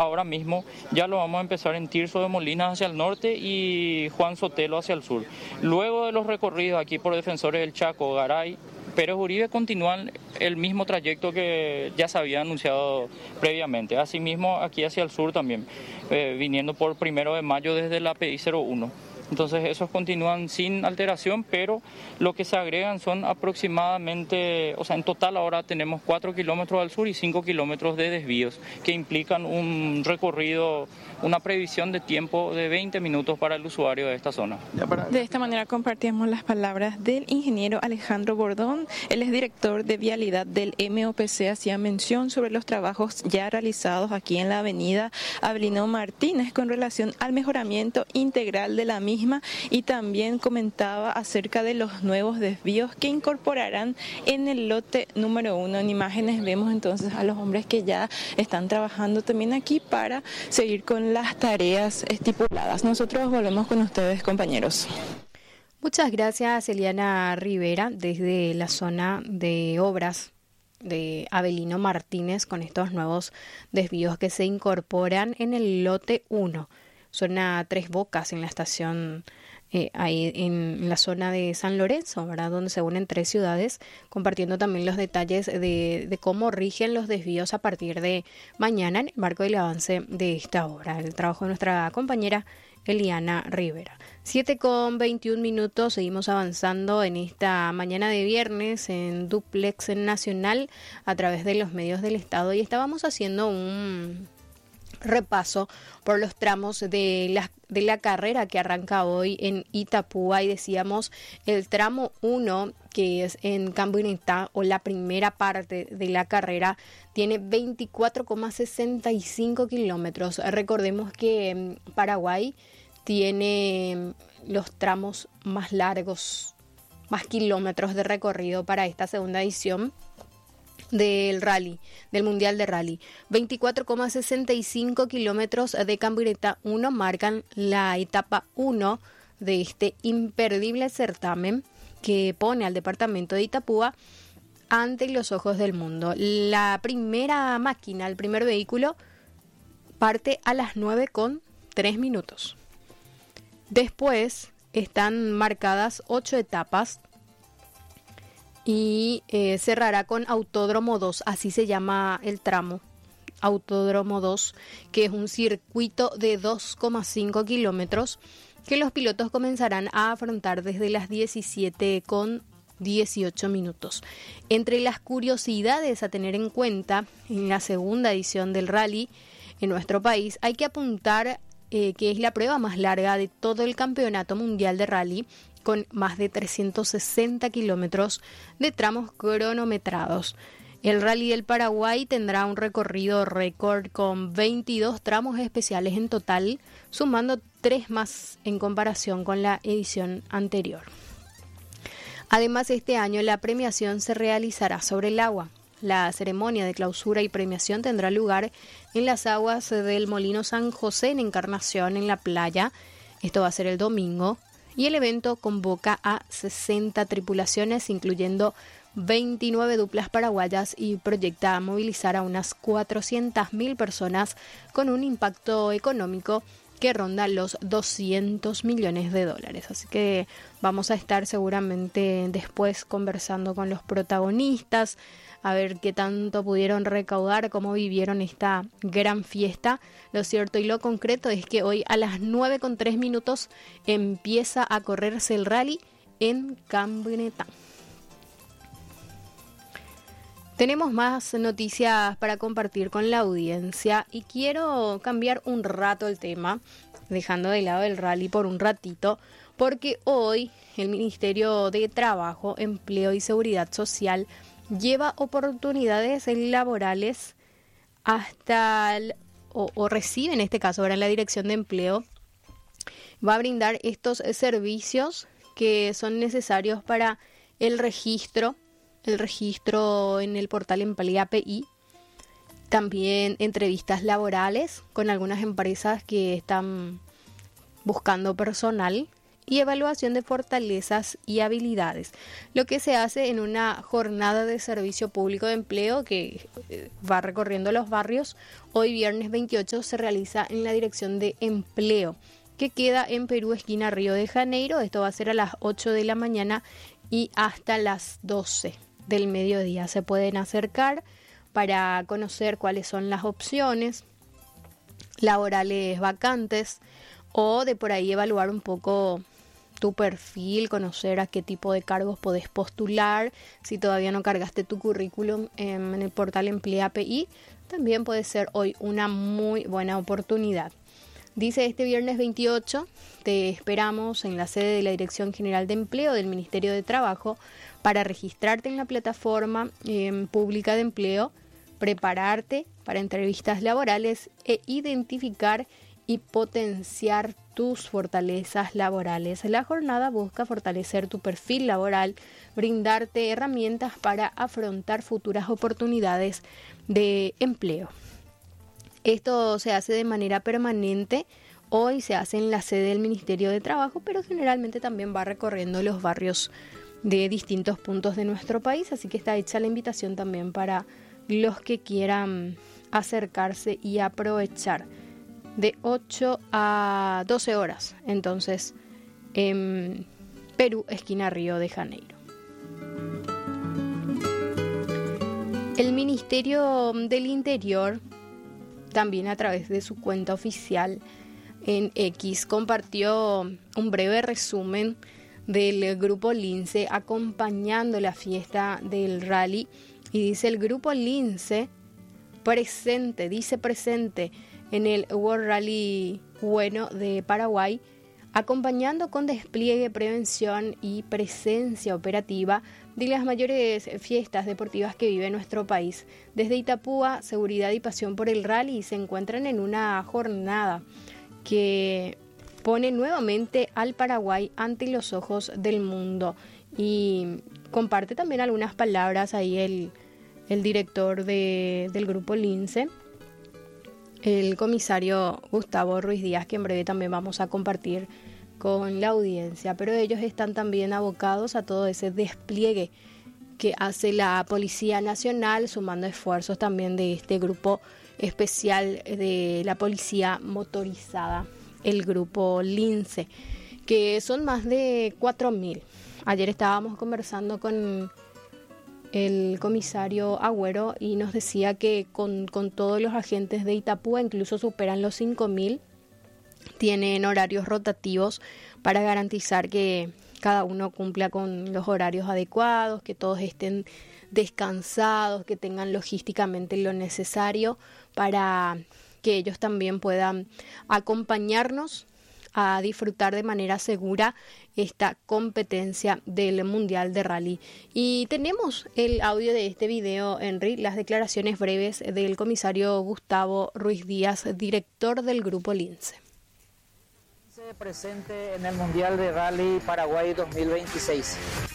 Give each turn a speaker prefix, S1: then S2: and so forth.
S1: ahora mismo ya lo vamos a empezar en Tirso de Molinas hacia el norte y Juan Sotelo hacia el sur. Luego de los recorridos aquí por Defensores del Chaco, Garay, Pérez Uribe, continúan el mismo trayecto que ya se había anunciado previamente. Asimismo, aquí hacia el sur también, viniendo por 1 de Mayo desde la PI 01. Entonces esos continúan sin alteración, pero lo que se agregan son aproximadamente, o sea, en total ahora tenemos 4 kilómetros al sur y 5 kilómetros de desvíos, que implican un recorrido, una previsión de tiempo de 20 minutos para el usuario de esta zona.
S2: De esta manera compartimos las palabras del ingeniero Alejandro Bordón. Él es director de vialidad del MOPC, hacía mención sobre los trabajos ya realizados aquí en la avenida Avelino Martínez con relación al mejoramiento integral de la misma, y también comentaba acerca de los nuevos desvíos que incorporarán en el lote número 1. En imágenes vemos entonces a los hombres que ya están trabajando también aquí para seguir con las tareas estipuladas. Nosotros volvemos con ustedes, compañeros.
S3: Muchas gracias, Eliana Rivera, desde la zona de obras de Avelino Martínez, con estos nuevos desvíos que se incorporan en el lote 1. Zona Tres Bocas, en la estación, ahí en la zona de San Lorenzo, ¿verdad?, donde se unen 3 ciudades, compartiendo también los detalles de cómo rigen los desvíos a partir de mañana en el marco del avance de esta obra. El trabajo de nuestra compañera Eliana Rivera. 7:21, seguimos avanzando en esta mañana de viernes en Duplex Nacional a través de los medios del Estado, y estábamos haciendo un repaso por los tramos de la carrera que arranca hoy en Itapúa, y decíamos el tramo 1, que es en Cambuinetá, o la primera parte de la carrera, tiene 24,65 kilómetros. Recordemos que Paraguay tiene los tramos más largos, más kilómetros de recorrido para esta segunda edición del rally, del Mundial de Rally. 24,65 kilómetros de Cambuinetá 1 marcan la etapa 1 de este imperdible certamen que pone al departamento de Itapúa ante los ojos del mundo. La primera máquina, el primer vehículo, parte a las 9:03. Después están marcadas 8 etapas y cerrará con Autódromo 2, así se llama el tramo, Autódromo 2, que es un circuito de 2,5 kilómetros que los pilotos comenzarán a afrontar desde las 17:18. Entre las curiosidades a tener en cuenta en la segunda edición del rally en nuestro país, hay que apuntar que es la prueba más larga de todo el Campeonato Mundial de Rally, con más de 360 kilómetros de tramos cronometrados. El Rally del Paraguay tendrá un recorrido récord con 22 tramos especiales en total, sumando 3 más en comparación con la edición anterior. Además, este año la premiación se realizará sobre el agua. La ceremonia de clausura y premiación tendrá lugar en las aguas del Molino San José en Encarnación, en la playa. Esto va a ser el domingo. Y el evento convoca a 60 tripulaciones, incluyendo 29 duplas paraguayas, y proyecta movilizar a unas 400.000 personas con un impacto económico que ronda los $200 millones. Así que vamos a estar seguramente después conversando con los protagonistas, a ver qué tanto pudieron recaudar, cómo vivieron esta gran fiesta. Lo cierto y lo concreto es que hoy a las 9:03 empieza a correrse el rally en Cambuinetá. Tenemos más noticias para compartir con la audiencia y quiero cambiar un rato el tema, dejando de lado el rally por un ratito, porque hoy el Ministerio de Trabajo, Empleo y Seguridad Social lleva oportunidades laborales o recibe, en este caso ahora, la Dirección de Empleo va a brindar estos servicios que son necesarios para el registro en el portal Empleapi, también entrevistas laborales con algunas empresas que están buscando personal, y evaluación de fortalezas y habilidades, lo que se hace en una jornada de servicio público de empleo que va recorriendo los barrios. Hoy viernes 28 se realiza en la Dirección de Empleo, que queda en Perú, esquina Río de Janeiro. Esto va a ser a las 8 de la mañana y hasta las 12 del mediodía. Se pueden acercar para conocer cuáles son las opciones laborales vacantes o de por ahí evaluar un poco tu perfil, conocer a qué tipo de cargos podés postular. Si todavía no cargaste tu currículum en el portal Emplea API, también puede ser hoy una muy buena oportunidad. Dice, este viernes 28 te esperamos en la sede de la Dirección General de Empleo del Ministerio de Trabajo para registrarte en la plataforma pública de empleo, prepararte para entrevistas laborales e identificar y potenciar tus fortalezas laborales. La jornada busca fortalecer tu perfil laboral, brindarte herramientas para afrontar futuras oportunidades de empleo. Esto se hace de manera permanente. Hoy se hace en la sede del Ministerio de Trabajo, pero generalmente también va recorriendo los barrios de distintos puntos de nuestro país, así que está hecha la invitación también para los que quieran acercarse y aprovechar. De 8 a 12 horas, entonces, en Perú, esquina Río de Janeiro. El Ministerio del Interior, también a través de su cuenta oficial en X, compartió un breve resumen del Grupo Lince acompañando la fiesta del rally. Y dice, el Grupo Lince dice presente en el World Rally Bueno de Paraguay, acompañando con despliegue, prevención y presencia operativa de las mayores fiestas deportivas que vive nuestro país. Desde Itapúa, seguridad y pasión por el rally se encuentran en una jornada que pone nuevamente al Paraguay ante los ojos del mundo. Y comparte también algunas palabras ahí el director del Grupo Lince, el comisario Gustavo Ruiz Díaz, que en breve también vamos a compartir con la audiencia, pero ellos están también abocados a todo ese despliegue que hace la Policía Nacional, sumando esfuerzos también de este grupo especial de la Policía Motorizada, el Grupo Lince, que son más de 4.000. Ayer estábamos conversando con el comisario Agüero y nos decía que con todos los agentes de Itapúa incluso superan los 5.000. Tienen horarios rotativos para garantizar que cada uno cumpla con los horarios adecuados, que todos estén descansados, que tengan logísticamente lo necesario para que ellos también puedan acompañarnos a disfrutar de manera segura esta competencia del Mundial de Rally. Y tenemos el audio de este video, Henry, las declaraciones breves del comisario Gustavo Ruiz Díaz, director del Grupo Lince.
S4: Presente en el Mundial de Rally Paraguay 2026.